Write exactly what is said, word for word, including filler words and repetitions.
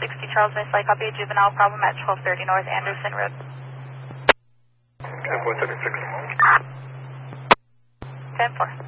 sixty Charles Bay Flight, copy a juvenile problem at twelve thirty North Anderson Road. ten four thirty-six. ten four.